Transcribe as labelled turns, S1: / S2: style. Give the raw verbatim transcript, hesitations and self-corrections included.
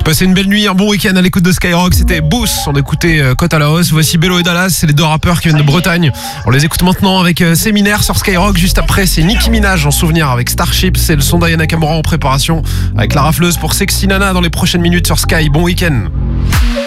S1: Passez une belle nuit, un bon week-end à l'écoute de Skyrock. C'était Boost, on écoutait euh, Côte à la hausse. Voici Bello et Dallas, c'est les deux rappeurs qui viennent de Bretagne. On les écoute maintenant avec euh, Séminaire sur Skyrock. Juste après, c'est Nicki Minaj en souvenir avec Starship. C'est le son d'Aya Nakamura en préparation avec la rafleuse pour Sexy Nana dans les prochaines minutes sur Sky. Bon week-end.